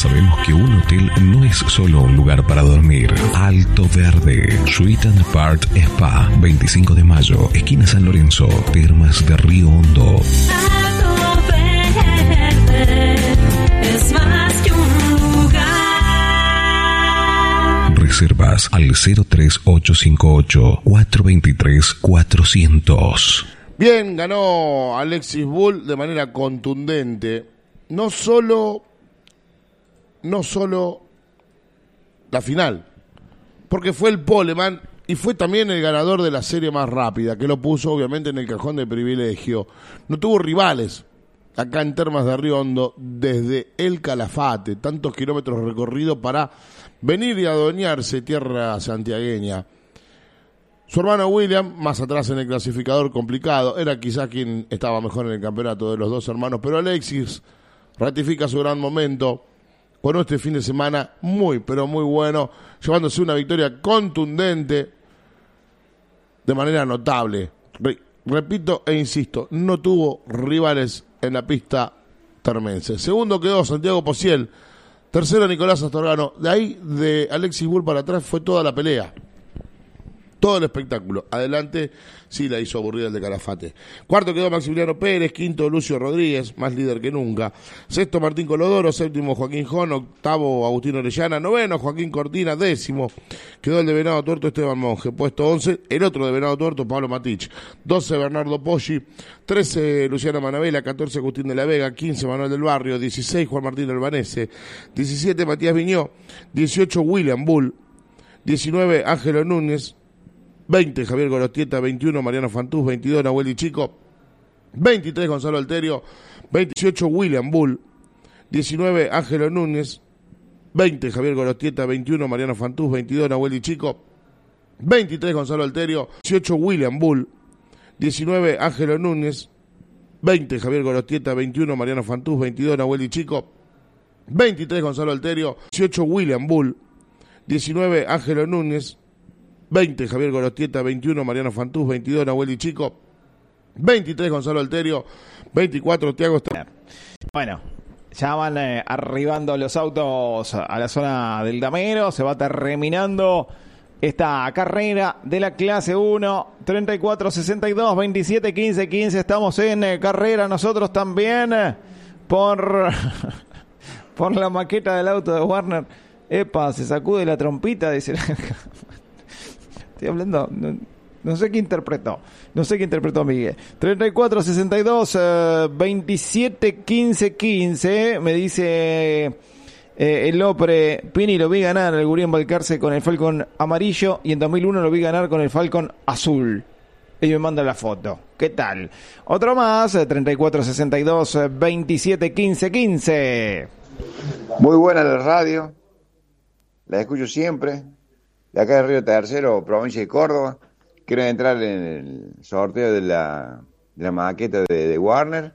Sabemos que un hotel no es solo un lugar para dormir. Alto Verde, Suite and Part Spa, 25 de mayo, esquina San Lorenzo, Termas de Río Hondo. Alto Verde es más que un lugar. Reservas al 03858 423 400. Bien, ganó Alexis Bull de manera contundente. No solo la final, porque fue el poleman y fue también el ganador de la serie más rápida, que lo puso obviamente en el cajón de privilegio. No tuvo rivales acá en Termas de Río Hondo desde el Calafate, tantos kilómetros recorridos para venir y adueñarse tierra santiagueña. Su hermano William, más atrás en el clasificador complicado, era quizás quien estaba mejor en el campeonato de los dos hermanos, pero Alexis ratifica su gran momento con este fin de semana muy, pero muy bueno, llevándose una victoria contundente de manera notable. Repito e insisto, no tuvo rivales en la pista termense. Segundo quedó Santiago Pociel, tercero Nicolás Astorgano. De ahí, de Alexis Bull para atrás, fue toda la pelea. Todo el espectáculo. Adelante, sí la hizo aburrida el de Calafate. Cuarto quedó Maximiliano Pérez, quinto Lucio Rodríguez, más líder que nunca. Sexto Martín Colodoro, séptimo Joaquín Jón, octavo Agustín Orellana, noveno Joaquín Cortina, décimo quedó el de Venado Tuerto Esteban Monge. Puesto 11, el otro de Venado Tuerto, Pablo Matich. 12 Bernardo Poggi, 13 Luciano Manabela, 14 Agustín de la Vega, 15 Manuel del Barrio, 16 Juan Martín Albanese, 17 Matías Viñó, 18 William Bull, 19 Ángelo Núñez, 20 Javier Gorostieta, 21 Mariano Fantús, 22 Nahuel y Chico, 23 Gonzalo Alterio, 28 William Bull, 19 Ángelo Núñez, 20 Javier Gorostieta, 21 Mariano Fantús, 22 Nahuel y Chico, 23 Gonzalo Alterio, 18 William Bull, 19 Ángelo Núñez, 20 Javier Gorostieta, 21 Mariano Fantús, 22 Nahuel y Chico, 23 Gonzalo Alterio, 18 William Bull, 19 Ángelo Núñez, 20 Javier Gorostieta, 21 Mariano Fantús, 22 Nahuel y Chico, 23 Gonzalo Alterio, 24 Tiago. Bueno, ya van arribando los autos a la zona del Damero, se va terminando esta carrera de la clase 1, 34-62, 27-15-15, estamos en carrera nosotros también por la maqueta del auto de Warner. Epa, se sacude la trompita, dice. Estoy hablando, no sé qué interpretó Miguel. 34-62, 27-15-15, me dice el Lopre, Pini lo vi ganar el Gurión Balcarce con el Falcon amarillo y en 2001 lo vi ganar con el Falcon azul. Y me manda la foto. ¿Qué tal? Otro más, 34-62, 27-15-15. Muy buena la radio, la escucho siempre. De acá de Río Tercero, provincia de Córdoba. Quiero entrar en el sorteo de la maqueta de Warner.